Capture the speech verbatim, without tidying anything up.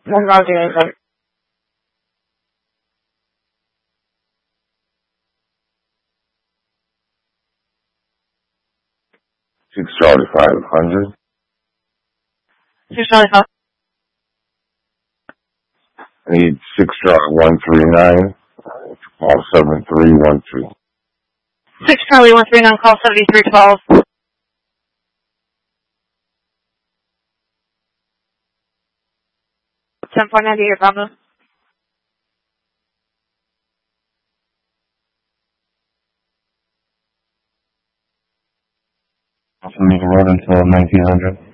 One Roger, anything. Six Charlie five hundred. Six Charlie five. I need six Charlie one three nine. Call seven three one two. Six Charlie one three nine. Call seventy three twelve. Ten point nine eight. Bravo. From the road until nineteen hundred.